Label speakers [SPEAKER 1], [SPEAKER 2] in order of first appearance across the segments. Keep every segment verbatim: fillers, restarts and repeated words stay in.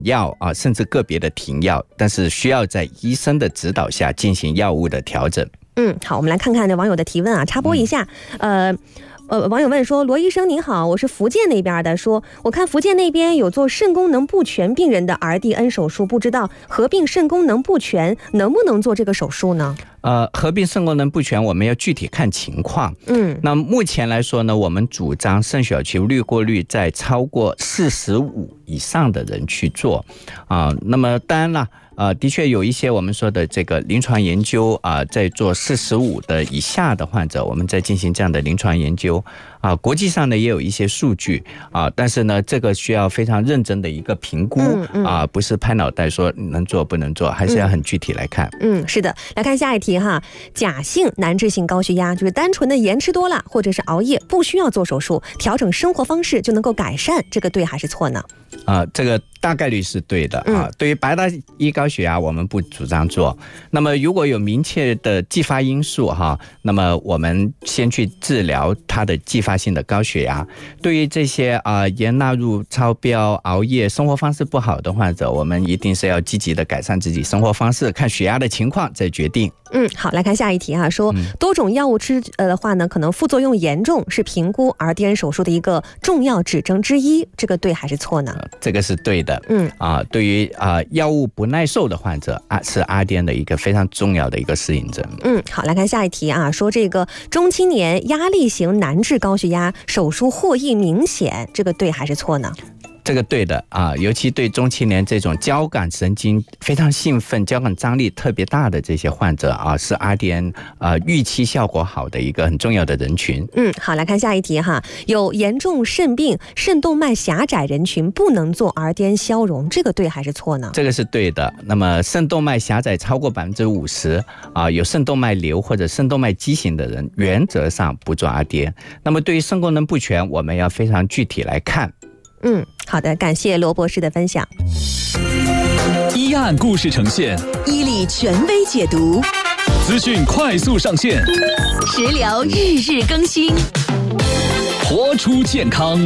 [SPEAKER 1] 药啊，甚至个别的停药，但是需要在医生的指导下进行药物的调整。
[SPEAKER 2] 嗯，好，我们来看看这网友的提问啊，插播一下，嗯、呃。呃，网友问说：“罗医生您好，我是福建那边的，说我看福建那边有做肾功能不全病人的 R D N 手术，不知道合并肾功能不全能不能做这个手术呢？”
[SPEAKER 1] 呃，合并肾功能不全，我们要具体看情况。
[SPEAKER 2] 嗯，
[SPEAKER 1] 那目前来说呢，我们主张肾小球滤过率在超过四十五以上的人去做啊、呃。那么当然了。呃，的确有一些我们说的这个临床研究啊、呃，在做四十五的以下的患者，我们在进行这样的临床研究啊、呃。国际上呢也有一些数据啊、呃，但是呢，这个需要非常认真的一个评估啊、嗯嗯呃，不是拍脑袋说能做不能做，还是要很具体来看。
[SPEAKER 2] 嗯，是的，来看下一题哈，假性难治性高血压就是单纯的盐吃多了，或者是熬夜，不需要做手术，调整生活方式就能够改善，这个对还是错呢？
[SPEAKER 1] 啊、呃，这个大概率是对的啊、呃。对于白大一高血压，我们不主张做。那么如果有明确的继发因素哈，那么我们先去治疗它的继发性的高血压。对于这些啊、呃、盐纳入超标、熬夜、生活方式不好的患者，我们一定是要积极的改善自己生活方式，看血压的情况再决定。
[SPEAKER 2] 嗯，好，来看下一题哈，说多种药物吃呃的话呢，可能副作用严重，是评估 R D N 手术的一个重要指征之一，这个对还是错呢？
[SPEAKER 1] 这个是对的。
[SPEAKER 2] 嗯
[SPEAKER 1] 啊，对于啊药物不耐受的患者啊，是 R D N 的一个非常重要的一个适应症。
[SPEAKER 2] 嗯，好，来看下一题啊，说这个中青年压力型难治高血压手术获益明显，这个对还是错呢？
[SPEAKER 1] 这个对的啊，尤其对中青年这种交感神经非常兴奋、交感张力特别大的这些患者啊，是 R D N 啊预期效果好的一个很重要的人群。
[SPEAKER 2] 嗯，好，来看下一题哈，有严重肾病、肾动脉狭窄人群不能做 R D N 消融，这个对还是错呢？
[SPEAKER 1] 这个是对的。那么肾动脉狭窄超过百分之五十啊，有肾动脉瘤或者肾动脉畸形的人，原则上不做 R D N。那么对于肾功能不全，我们要非常具体来看。
[SPEAKER 2] 嗯，好的，感谢罗博士的分享。
[SPEAKER 3] 一案故事呈现，
[SPEAKER 4] 伊利权威解读，
[SPEAKER 3] 资讯快速上线，
[SPEAKER 4] 食疗日日更新，
[SPEAKER 3] 活出健康。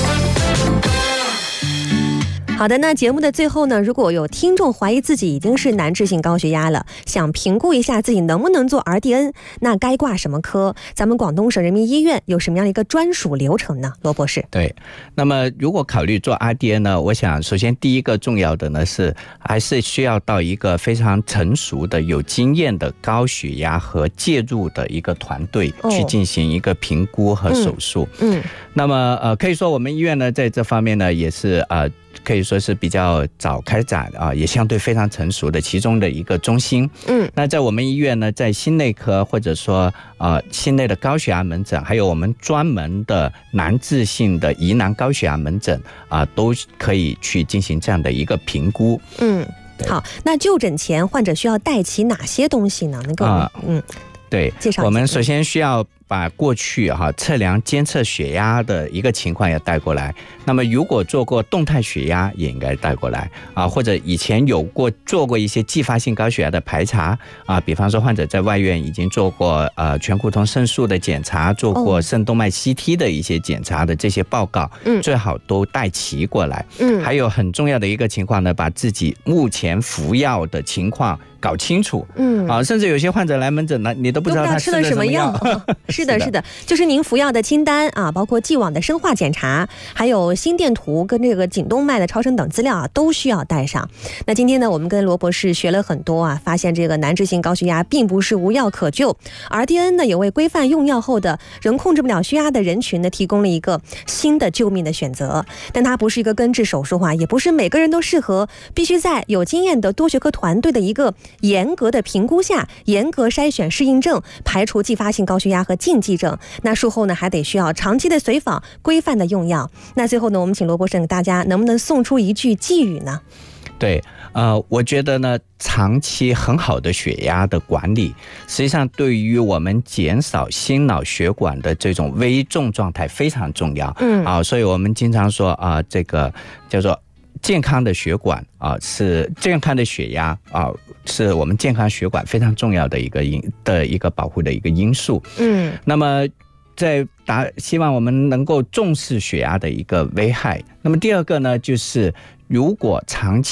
[SPEAKER 2] 好的，那节目的最后呢，如果有听众怀疑自己已经是难治性高血压了，想评估一下自己能不能做 R D N， 那该挂什么科？咱们广东省人民医院有什么样的一个专属流程呢？罗博士。
[SPEAKER 1] 对，那么如果考虑做 R D N 呢，我想首先第一个重要的呢是，还是需要到一个非常成熟的、有经验的高血压和介入的一个团队去进行一个评估和手术。
[SPEAKER 2] 嗯，嗯
[SPEAKER 1] 那么呃，可以说我们医院呢在这方面呢也是呃。可以说是比较早开展啊，也相对非常成熟的其中的一个中心。
[SPEAKER 2] 嗯，
[SPEAKER 1] 那在我们医院呢，在心内科或者说呃心内的高血压门诊，还有我们专门的难治性的疑难高血压门诊啊、呃，都可以去进行这样的一个评估。
[SPEAKER 2] 嗯，好，那就诊前患者需要带齐哪些东西呢？能够、呃、嗯，
[SPEAKER 1] 对，
[SPEAKER 2] 介绍。
[SPEAKER 1] 我们首先需要把过去哈、啊、测量监测血压的一个情况要带过来，那么如果做过动态血压也应该带过来啊，或者以前有过做过一些继发性高血压的排查啊，比方说患者在外院已经做过呃全骨酮肾素的检查，做过肾动脉 C T 的一些检查的这些报告，嗯，最好都带齐过来。嗯，还有很重要的一个情况呢，把自己目前服药的情况搞清楚。嗯，啊，甚至有些患者来门诊呢，你都不知道他吃了什么药。
[SPEAKER 2] 是的，是的，就是您服药的清单啊，包括既往的生化检查，还有心电图跟这个颈动脉的超声等资料啊，都需要带上。那今天呢，我们跟罗博士学了很多啊，发现这个难治性高血压并不是无药可救 ，R D N 呢也为规范用药后的仍控制不了血压的人群呢提供了一个新的救命的选择。但它不是一个根治手术化，也不是每个人都适合，必须在有经验的多学科团队的一个严格的评估下，严格筛选适应症，排除继发性高血压和禁忌症。那术后呢，还得需要长期的随访，规范的用药。那最后呢，我们请罗博士给大家能不能送出一句寄语呢？
[SPEAKER 1] 对，呃，我觉得呢，长期很好的血压的管理，实际上对于我们减少心脑血管的这种危重状态非常重要。嗯啊，所以我们经常说啊、呃，这个叫做健康的血管啊、呃，是健康的血压啊、呃，是我们健康血管非常重要的一个因的一个保护的一个因素。嗯，那么在达希望我们能够重视血压的一个危害。那么第二个呢，就是如果长期